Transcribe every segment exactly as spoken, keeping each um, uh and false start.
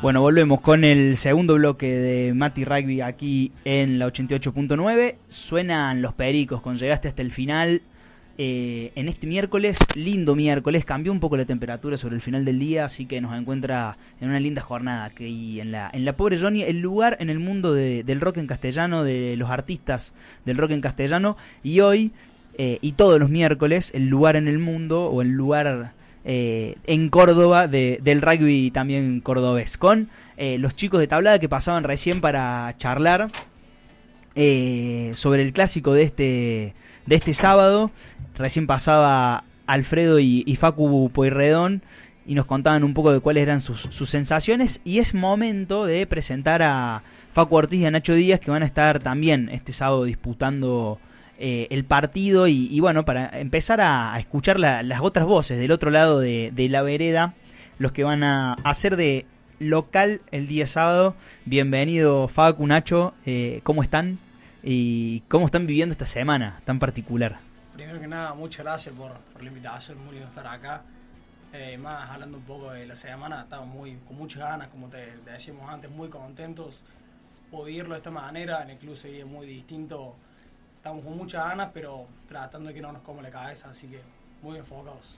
Bueno, volvemos con el segundo bloque de Mati Rugby aquí en la ochenta y ocho punto nueve. Suenan los pericos con Llegaste hasta el final. Eh, en este miércoles, lindo miércoles, cambió un poco la temperatura sobre el final del día, así que nos encuentra en una linda jornada que y en la en la pobre Johnny, el lugar en el mundo de, del rock en castellano, de los artistas del rock en castellano, y hoy eh, y todos los miércoles el lugar en el mundo o el lugar eh, en Córdoba de, del rugby también cordobés, con eh, los chicos de Tablada que pasaban recién para charlar eh, sobre el clásico de este de este sábado. Recién pasaba Alfredo y, y Facu Pueyrredón y nos contaban un poco de cuáles eran sus, sus sensaciones, y es momento de presentar a Facu Ortiz y a Nacho Díaz, que van a estar también este sábado disputando eh, el partido, y, y bueno, para empezar a, a escuchar la, las otras voces del otro lado de, de la vereda, los que van a hacer de local el día sábado. Bienvenido Facu, Nacho, eh, ¿cómo están? ¿Y cómo están viviendo esta semana tan particular? Primero que nada, muchas gracias por, por la invitación, muy lindo estar acá. Eh, más hablando un poco de la semana, estamos muy, con muchas ganas, como te, te decíamos antes, muy contentos por vivirlo de esta manera. En el club se vive muy distinto, estamos con muchas ganas, pero tratando de que no nos coma la cabeza, así que muy enfocados.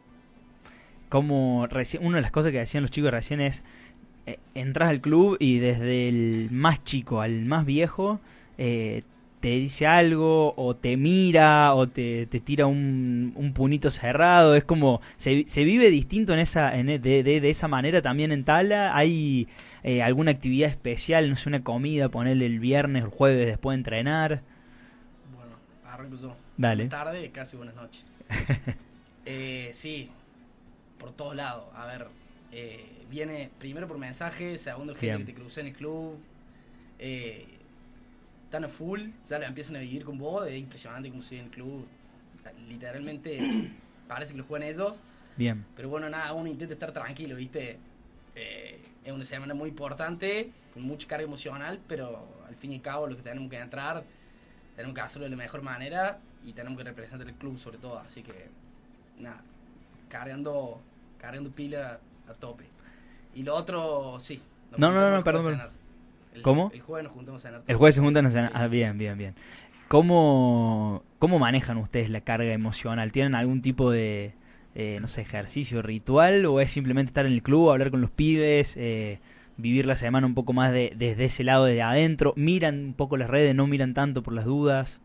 Como recién, una de las cosas que decían los chicos recién es, eh, entras al club y desde el más chico al más viejo, eh, te dice algo, o te mira, o te, te tira un, un puñito cerrado. Es como, se, se vive distinto en esa en, de, de, de esa manera también en Tala. Hay eh, alguna actividad especial, no sé, una comida, ponerle el viernes o el jueves después de entrenar. Bueno, arranco yo. Dale. Buenas tardes, casi buenas noches. eh, sí, por todos lados. A ver, eh, viene primero por mensaje, segundo gente Bien. que te crucé en el club. Eh, Están a full, ya la empiezan a vivir con vos. Es impresionante cómo se vive en el club. Literalmente parece que lo juegan ellos. Bien. Pero bueno, nada, uno intenta estar tranquilo, ¿viste? Eh, es una semana muy importante, con mucha carga emocional, pero al fin y al cabo lo que tenemos que entrar, tenemos que hacerlo de la mejor manera y tenemos que representar el club sobre todo. Así que, nada, cargando, cargando pila a tope. Y lo otro, sí. No, no, no, perdón. El, ¿Cómo? El jueves nos juntamos a cenar. El jueves se juntan a cenar. Ah, bien, bien, bien. ¿Cómo, ¿Cómo manejan ustedes la carga emocional? ¿Tienen algún tipo de, eh, no sé, ejercicio, ritual? ¿O es simplemente estar en el club, hablar con los pibes, eh, vivir la semana un poco más de, desde ese lado de adentro? ¿Miran un poco las redes, no miran tanto por las dudas?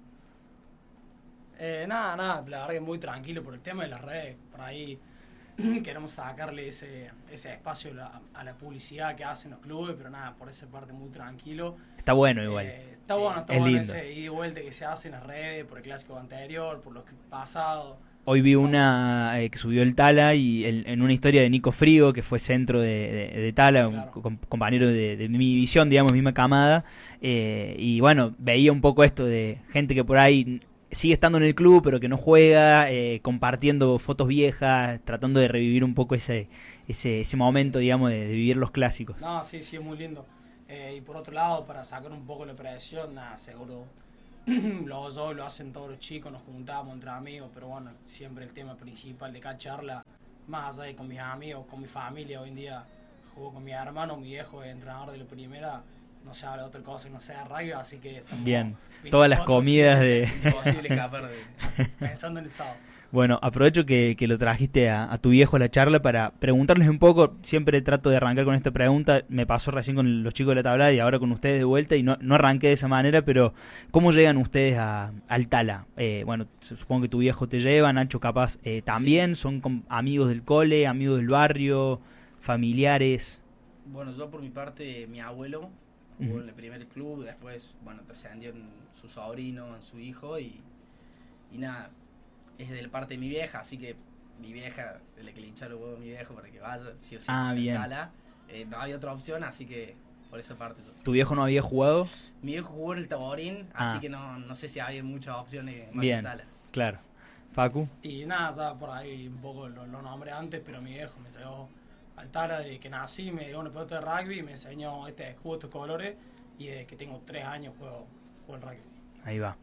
Eh, nada, nada, la verdad que muy tranquilo por el tema de las redes. Por ahí queremos sacarle ese, ese espacio a la, a la publicidad que hacen los clubes, pero nada, por esa parte muy tranquilo. Está bueno igual. Eh, está bueno, está es bueno lindo. ese ida y vuelta que se hace en las redes, por el clásico anterior, por los pasados. Hoy vi una eh, que subió el Tala, y el, en una historia de Nico Frigo, que fue centro de, de, de Tala, claro. un com compañero de, de mi división, digamos, misma camada, eh, y bueno, veía un poco esto de gente que por ahí sigue estando en el club pero que no juega, eh, compartiendo fotos viejas, tratando de revivir un poco ese ese, ese momento, digamos, de, de vivir los clásicos. No, sí, sí, es muy lindo. Eh, y por otro lado, para sacar un poco la presión, nada, seguro los dos lo hacen todos los chicos, nos juntamos entre amigos, pero bueno, siempre el tema principal de cada charla, más allá de con mis amigos, con mi familia. Hoy en día juego con mi hermano, mi viejo es entrenador de la primera, no se habla de otra cosa que no sea rugby, así que bien, todas las comidas de... Imposible escapar de... Así, pensando en el sábado. Bueno, aprovecho que, que lo trajiste a, a tu viejo a la charla para preguntarles un poco. Siempre trato de arrancar con esta pregunta. Me pasó recién con los chicos de la Tablada y ahora con ustedes de vuelta, y no, no arranqué de esa manera, pero ¿cómo llegan ustedes a, al Tala? Eh, bueno, supongo que tu viejo te lleva, Nacho capaz eh, también, sí. ¿Son com amigos del cole, amigos del barrio, familiares? Bueno, yo por mi parte, mi abuelo jugó Uh-huh. en el primer club, después, bueno, trascendió en su sobrino, en su hijo, y, y nada, es de la parte de mi vieja, así que mi vieja, de la que le hincha los huevos a mi viejo para que vaya, sí o sí, ah, bien. Tala, eh, no había otra opción, así que por esa parte yo. ¿Tu viejo no había jugado? Mi viejo jugó en el Taborín, ah. así que no, no sé si había muchas opciones más bien, que Tala. Claro. Facu. Y nada, ya por ahí un poco lo, lo nombré antes, pero mi viejo me llevó al Tala desde que nací, me dio una pelota de rugby, me enseñó este escudo, estos colores, y desde que tengo tres años juego, juego el rugby. Ahí va.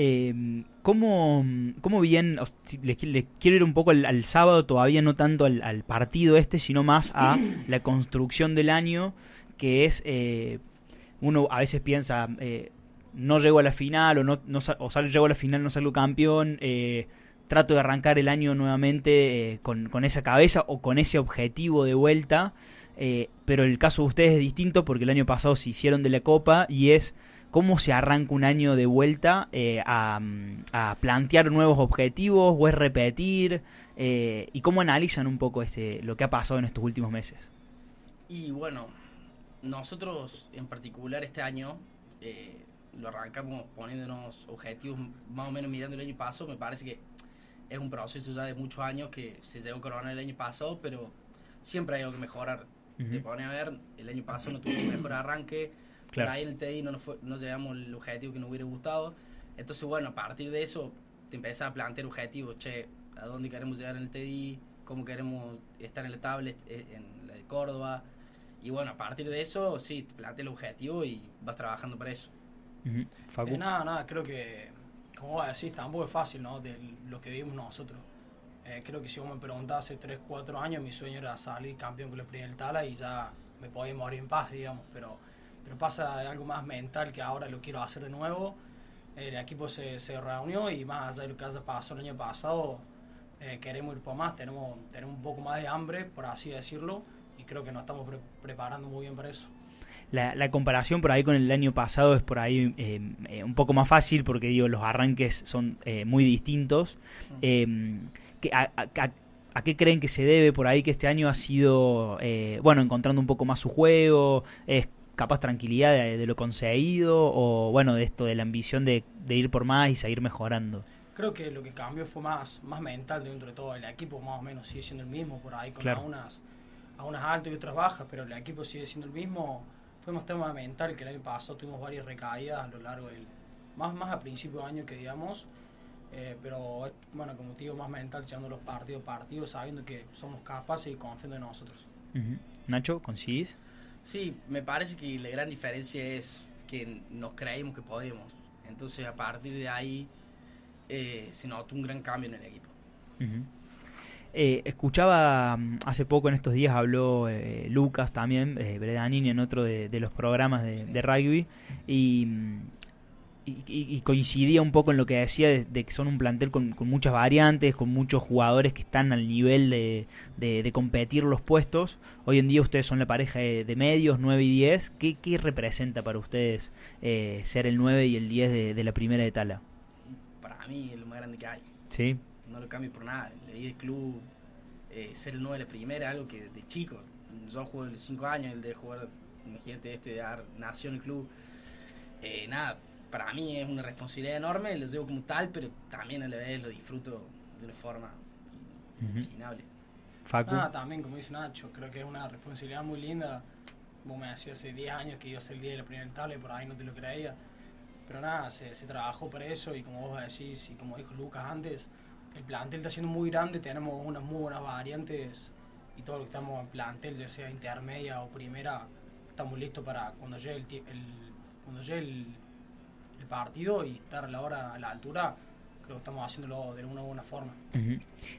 Eh, ¿cómo, ¿Cómo bien? Si les, les quiero ir un poco al, al sábado, todavía no tanto al, al partido este, sino más a la construcción del año, que es, eh, uno a veces piensa, eh, no llego a la final, o no, no o sal, llego a la final, no salgo campeón, eh, trato de arrancar el año nuevamente eh, con, con esa cabeza o con ese objetivo de vuelta, eh, pero el caso de ustedes es distinto porque el año pasado se hicieron de la Copa y es... ¿Cómo se arranca un año de vuelta eh, a, a plantear nuevos objetivos o es repetir? Eh, ¿Y cómo analizan un poco este, lo que ha pasado en estos últimos meses? Y bueno, nosotros en particular este año eh, lo arrancamos poniéndonos objetivos más o menos mirando el año pasado. Me parece que es un proceso ya de muchos años que se llegó Corona el año pasado, pero siempre hay algo que mejorar. Uh-huh. Te pone a ver, el año pasado no tuvimos mejor arranque. Claro. Por ahí en el T I no, nos fue, no llegamos al objetivo que nos hubiera gustado. Entonces, bueno, a partir de eso te empiezas a plantear objetivos. Che, ¿a dónde queremos llegar en el T I? ¿Cómo queremos estar en la tablet, en la de Córdoba? Y bueno, a partir de eso, sí, te planteas el objetivo y vas trabajando para eso. Uh-huh. Facu. Eh, nada, nada, creo que, como vos decís, tampoco es fácil, ¿no? De lo que vivimos nosotros. Eh, creo que si vos me preguntás hace tres, cuatro años, mi sueño era salir campeón con el primer Tala y ya me podía morir en paz, digamos, pero... pero pasa algo más mental que ahora lo quiero hacer de nuevo. El equipo se, se reunió y más allá de lo que haya pasado el año pasado, eh, queremos ir por más, tenemos, tenemos un poco más de hambre, por así decirlo, y creo que nos estamos pre preparando muy bien para eso. La, la comparación por ahí con el año pasado es por ahí eh, eh, un poco más fácil porque digo los arranques son eh, muy distintos. Uh-huh. eh, que a, a, ¿A qué creen que se debe por ahí que este año ha sido, eh, bueno, encontrando un poco más su juego, es capaz tranquilidad de, de lo conseguido o bueno, de esto de la ambición de, de ir por más y seguir mejorando? Creo que lo que cambió fue más, más mental dentro de todo. El equipo más o menos sigue siendo el mismo, por ahí con claro. unas, a unas altas y otras bajas, pero el equipo sigue siendo el mismo. Fue más tema mental que el año pasado, tuvimos varias recaídas a lo largo del, más, más a principio de año que digamos, eh, pero bueno, como te digo, más mental, echando los partidos partidos, sabiendo que somos capaces y confiando en nosotros. Uh-huh. Nacho, ¿coincidís? Sí, me parece que la gran diferencia es que nos creímos que podíamos. Entonces, a partir de ahí, eh, se notó un gran cambio en el equipo. Uh-huh. eh, escuchaba hace poco, en estos días, habló eh, Lucas también, eh, Bredanini, en otro de, de los programas de, sí. de rugby, y, y, y coincidía un poco en lo que decía de, de que son un plantel con, con muchas variantes, con muchos jugadores que están al nivel de, de, de competir los puestos. Hoy en día ustedes son la pareja de, de medios, nueve y diez. ¿Qué, qué representa para ustedes eh, ser el nueve y el diez de, de la primera de Tala? Para mí es lo más grande que hay. Sí. No lo cambio por nada. Leí el club, eh, ser el nueve de la primera, algo que de chico. Yo juego de los cinco años, el de jugar, imagínate, este de dar, nació en el club. Eh, nada, para mí es una responsabilidad enorme, lo llevo como tal, pero también a la vez lo disfruto de una forma inimaginable. Uh-huh. Facu. Ah, también, como dice Nacho, creo que es una responsabilidad muy linda. Vos me decías hace diez años que iba a ser el día de la primera tabla y por ahí no te lo creía. Pero nada, se, se trabajó para eso y como vos decís y como dijo Lucas antes, el plantel está siendo muy grande, tenemos unas muy buenas variantes y todo lo que estamos en plantel, ya sea intermedia o primera, estamos listos para cuando llegue el, el, cuando llegue el, el partido y estar a la hora a la altura. Creo que estamos haciéndolo de una buena forma. Uh-huh.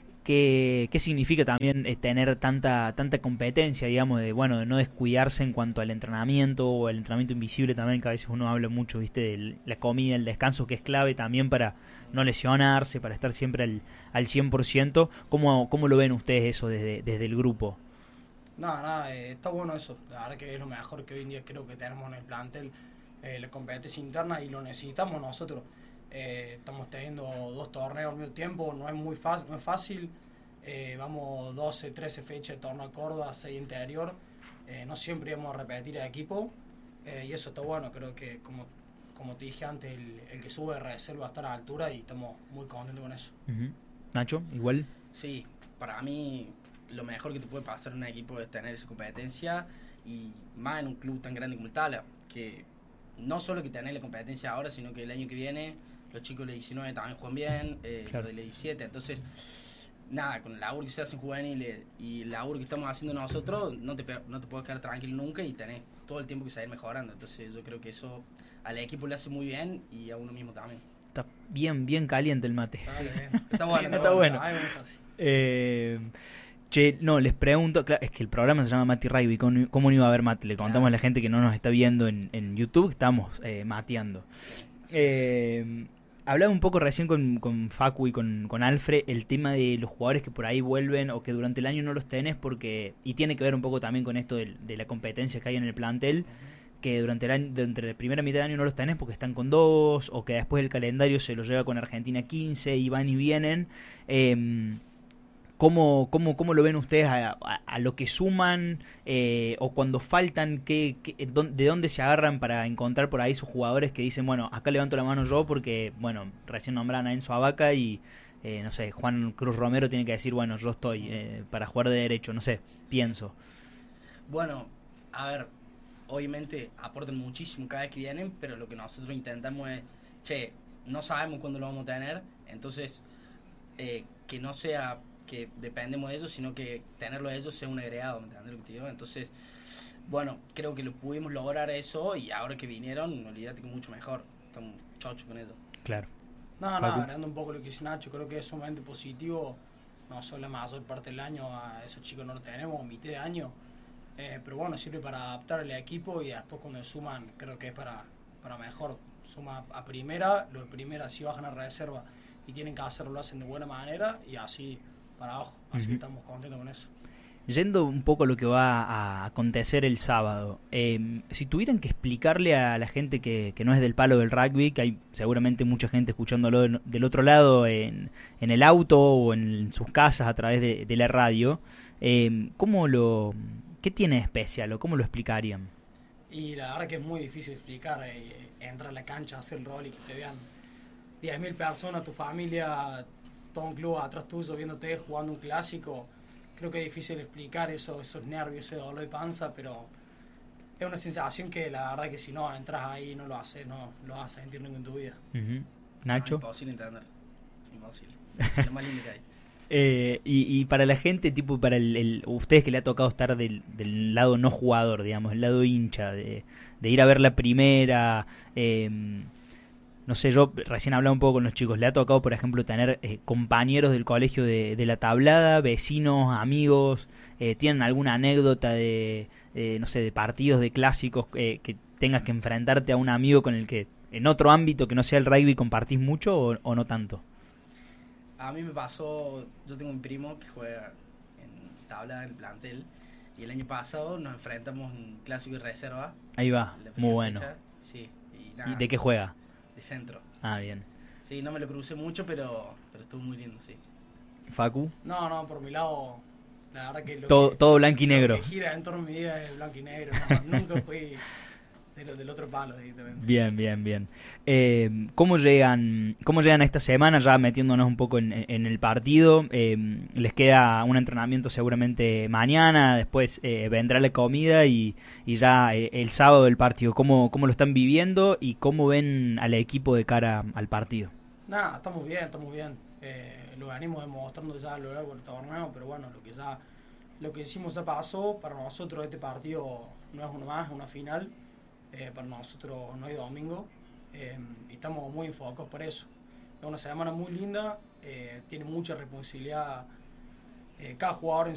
¿Qué, ¿Qué significa también eh, tener tanta tanta competencia, digamos, de bueno de no descuidarse en cuanto al entrenamiento o el entrenamiento invisible también, que a veces uno habla mucho, viste, de la comida, el descanso, que es clave también para no lesionarse, para estar siempre al, al cien por ciento? ¿Cómo, ¿Cómo lo ven ustedes eso desde, desde el grupo? Nada, nada, eh, está bueno eso. La verdad que es lo mejor que hoy en día creo que tenemos en el plantel, eh, la competencia interna, y lo necesitamos nosotros. Eh, estamos teniendo dos torneos al mismo tiempo, no es muy fácil, no es fácil. Eh, vamos doce, trece fechas de torneo de Córdoba, seis interior. Eh, no siempre íbamos a repetir el equipo, eh, y eso está bueno. Creo que, como, como te dije antes, el, el que sube de reserva va a estar a la altura y estamos muy contentos con eso. Uh-huh. Nacho, igual. Sí, para mí lo mejor que te puede pasar en un equipo es tener esa competencia, y más en un club tan grande como el Tala, que no solo que tener la competencia ahora, sino que el año que viene los chicos de diecinueve también juegan bien, eh, claro. Los de diecisiete, entonces nada, con el laburo que se hace en juveniles y el laburo que estamos haciendo nosotros, no te, no te puedes quedar tranquilo nunca y tenés todo el tiempo que seguir mejorando. Entonces yo creo que eso al equipo le hace muy bien y a uno mismo también. Está bien, bien caliente el mate. Dale, bien. Está bueno, Está bueno. Ay, me gusta así. Eh, che, no, les pregunto, claro, es que el programa se llama Mati Rugby, ¿cómo, cómo no iba a haber mate? Le contamos Claro. a la gente que no nos está viendo en, en YouTube que estamos eh, mateando. Eh, hablaba un poco recién con, con Facu y con, con Alfred el tema de los jugadores que por ahí vuelven o que durante el año no los tenés porque, y tiene que ver un poco también con esto de, de la competencia que hay en el plantel, que durante el año, durante la primera mitad de año no los tenés porque están con dos, o que después el calendario se los lleva con Argentina quince y van y vienen. Eh, ¿Cómo, cómo, ¿Cómo lo ven ustedes a, a, a lo que suman eh, o cuando faltan? ¿qué, qué, ¿De dónde se agarran para encontrar por ahí sus jugadores que dicen, bueno, acá levanto la mano yo porque, bueno, recién nombraron a Enzo Abaca y, eh, no sé, Juan Cruz Romero tiene que decir, bueno, yo estoy eh, para jugar de derecho, no sé, pienso. Bueno, a ver, obviamente aportan muchísimo cada vez que vienen, pero lo que nosotros intentamos es, che, no sabemos cuándo lo vamos a tener, entonces eh, que no sea que dependemos de ellos, sino que tenerlo a ellos sea un agregado, ¿me entiendes lo que te digo? Entonces, bueno, creo que lo pudimos lograr eso y ahora que vinieron, olvídate que mucho mejor, estamos chochos con eso. Claro. No, no, Facu. hablando un poco de lo que dice Nacho, creo que es sumamente positivo. No solo la mayor parte del año a esos chicos no lo tenemos, mitad de año. Eh, pero bueno, sirve para adaptar al equipo y después cuando suman, creo que es para, para mejor. Suma a primera, los de primera si bajan a reserva y tienen que hacerlo, lo hacen de buena manera y así para abajo. Así Ujú. que estamos contentos con eso. Yendo un poco a lo que va a acontecer el sábado, eh, si tuvieran que explicarle a la gente que, que no es del palo del rugby, que hay seguramente mucha gente escuchándolo en- del otro lado en, en el auto o en sus casas a través de, de la radio, eh, ¿cómo lo, ¿qué tiene de especial o cómo lo explicarían? Y la verdad que es muy difícil explicar, eh, entrar a la cancha, hacer el rol y que te vean diez mil personas, tu familia, todo un club atrás tuyo viéndote jugando un clásico. Creo que es difícil explicar eso, esos nervios, ese dolor de panza, pero es una sensación que la verdad que si no entras ahí y no lo haces, no lo vas a sentir nunca en tu vida. Ujú. Nacho. No, imposible entender, imposible. Lo más lindo que hay. Eh, y, y para la gente, tipo, para el, el- ustedes que le ha tocado estar del, del lado no jugador, digamos, el lado hincha, de, de ir a ver la primera, eh, no sé, yo recién hablaba un poco con los chicos, le ha tocado, por ejemplo, tener eh, compañeros del colegio de, de la tablada, vecinos, amigos, eh, tienen alguna anécdota de, de, no sé, de partidos, de clásicos, eh, que tengas que enfrentarte a un amigo con el que en otro ámbito que no sea el rugby compartís mucho o, o no tanto. A mí me pasó, yo tengo un primo que juega en tabla en el plantel y el año pasado nos enfrentamos en clásico y reserva. Ahí va, en la muy primera bueno. fecha. Sí, y ¿Y nada, de qué juega? de centro. Ah, bien. Sí, no me lo crucé mucho, pero, pero estuvo muy lindo, sí. Facu. No, no, por mi lado, la verdad que lo Todo, que, todo blanco y negro. lo que gira en torno a mi vida es blanco y negro, no, nunca fui de lo- del otro palo directamente. Bien, bien, bien. Eh, ¿cómo llegan cómo llegan a esta semana ya metiéndonos un poco en, en el partido? Eh, les queda un entrenamiento seguramente mañana, después eh, vendrá la comida y, y ya eh, el sábado el partido. ¿Cómo, ¿Cómo lo están viviendo y cómo ven al equipo de cara al partido? Nada, estamos bien, estamos bien. Eh, lo venimos demostrando ya a lo largo del torneo, pero bueno, lo que ya lo que hicimos ya pasó. Para nosotros este partido no es uno más, es una final. Eh, para nosotros no hay domingo. Eh, y estamos muy enfocados por eso. Es una semana muy linda, eh, tiene mucha responsabilidad eh, cada jugador en